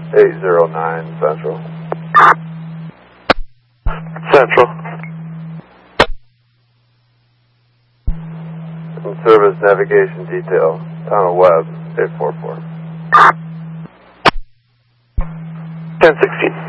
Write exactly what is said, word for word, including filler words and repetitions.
eight zero nine Central. Central. And service navigation detail, Town of Webb, eight four four. ten sixteen.